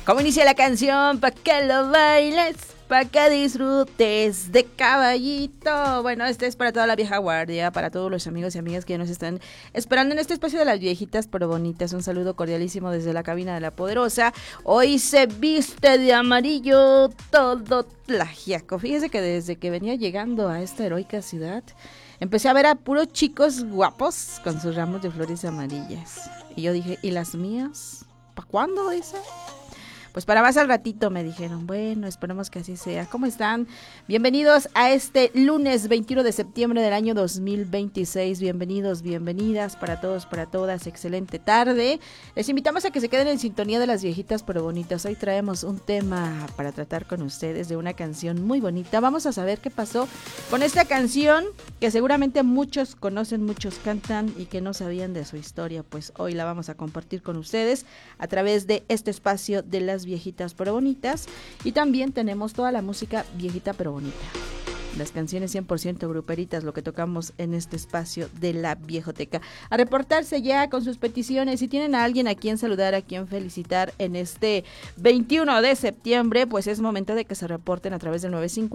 ¿Cómo inicia la canción? Pa' que lo bailes, pa' que disfrutes de caballito. Bueno, este es para toda la vieja guardia, para todos los amigos y amigas que nos están esperando en este espacio de las viejitas pero bonitas. Un saludo cordialísimo desde la cabina de La Poderosa. Hoy se viste de amarillo todo Tlaxiaco. Fíjese que desde que venía llegando a esta heroica ciudad, empecé a ver a puros chicos guapos con sus ramos de flores amarillas. Y yo dije, ¿y las mías? ¿Para cuándo esa? Pues para más al ratito, me dijeron. Bueno, esperemos que así sea. ¿Cómo están? Bienvenidos a este lunes 21 de septiembre del año 2026. Bienvenidos, bienvenidas para todos, para todas. Excelente tarde. Les invitamos a que se queden en sintonía de las viejitas pero bonitas. Hoy traemos un tema para tratar con ustedes de una canción muy bonita. Vamos a saber qué pasó con esta canción que seguramente muchos conocen, muchos cantan y que no sabían de su historia. Pues hoy la vamos a compartir con ustedes a través de este espacio de las viejitas pero bonitas, y también tenemos toda la música viejita pero bonita, las canciones 100% gruperitas, lo que tocamos en este espacio de la viejoteca. A reportarse ya con sus peticiones. Si tienen a alguien a quien saludar, a quien felicitar en este 21 de septiembre, pues es momento de que se reporten a través del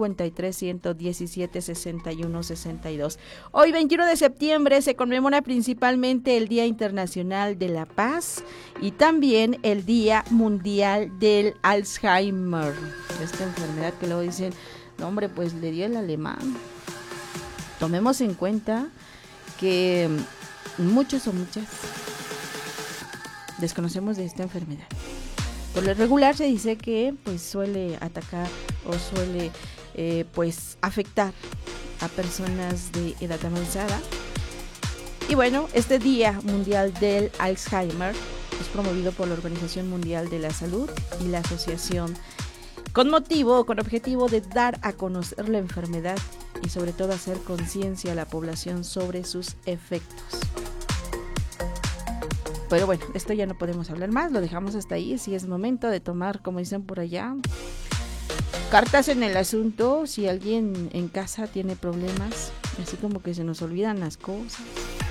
953-117-6162. Hoy 21 de septiembre se conmemora principalmente el Día Internacional de la Paz y también el Día Mundial del Alzheimer, esta enfermedad que luego dicen, no, hombre, pues le dio el alemán. Tomemos en cuenta que muchos o muchas desconocemos de esta enfermedad. Por lo regular se dice que pues suele atacar o suele pues afectar a personas de edad avanzada. Y bueno, este Día Mundial del Alzheimer es promovido por la Organización Mundial de la Salud y la Asociación con objetivo de dar a conocer la enfermedad y sobre todo hacer conciencia a la población sobre sus efectos. Pero bueno, esto ya no podemos hablar más, lo dejamos hasta ahí. Si es momento de tomar, como dicen por allá, cartas en el asunto. Si alguien en casa tiene problemas, así como que se nos olvidan las cosas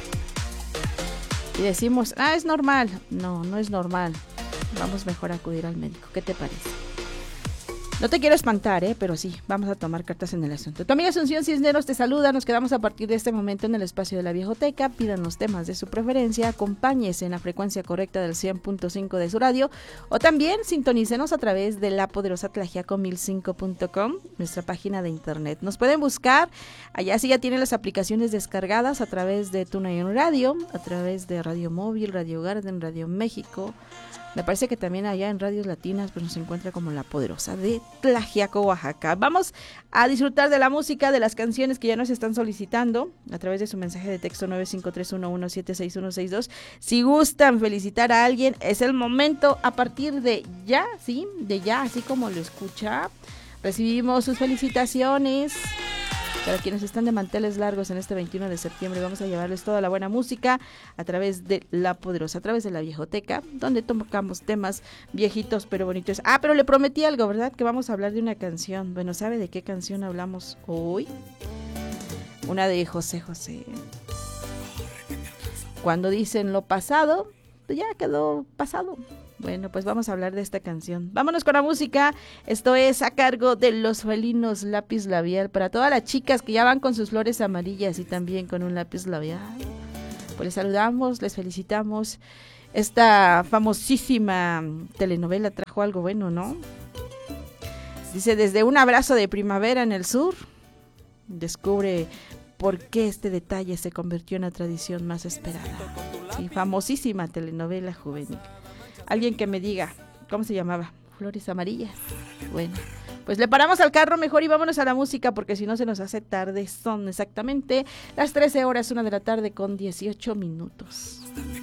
y decimos, es normal. No, no es normal. Vamos mejor a acudir al médico. ¿Qué te parece? No te quiero espantar, pero sí, vamos a tomar cartas en el asunto. Tu amiga Asunción Cisneros te saluda. Nos quedamos a partir de este momento en el espacio de la viejoteca. Pidan los temas de su preferencia, acompáñese en la frecuencia correcta del 100.5 de su radio, o también sintonícenos a través de La Poderosa Tlaxiaco 1005.com, nuestra página de internet. Nos pueden buscar, allá sí ya tienen las aplicaciones descargadas a través de TuneIn Radio, a través de Radio Móvil, Radio Garden, Radio México. Me parece que también allá en Radios Latinas pues nos encuentra como La Poderosa de Tlaxiaco, Oaxaca. Vamos a disfrutar de la música, de las canciones que ya nos están solicitando a través de su mensaje de texto 953-117-6162. Si gustan felicitar a alguien, es el momento a partir de ya, ¿sí? De ya, así como lo escucha. Recibimos sus felicitaciones. Para quienes están de manteles largos en este 21 de septiembre, vamos a llevarles toda la buena música a través de La Poderosa, a través de la viejoteca, donde tocamos temas viejitos pero bonitos. Pero le prometí algo, ¿verdad? Que vamos a hablar de una canción. Bueno, ¿sabe de qué canción hablamos hoy? Una de José José. Cuando dicen lo pasado, ya quedó pasado. Bueno, pues vamos a hablar de esta canción. Vámonos con la música. Esto es a cargo de Los Felinos Lápiz Labial. Para todas las chicas que ya van con sus flores amarillas y también con un lápiz labial, pues les saludamos, les felicitamos. Esta famosísima telenovela trajo algo bueno, ¿no? Dice, desde un abrazo de primavera en el sur, descubre por qué este detalle se convirtió en la tradición más esperada. Sí, famosísima telenovela juvenil. Alguien que me diga, ¿cómo se llamaba? Flores amarillas. Bueno, pues le paramos al carro mejor y vámonos a la música, porque si no se nos hace tarde. Son exactamente las 13 horas, 1 de la tarde con 18 minutos.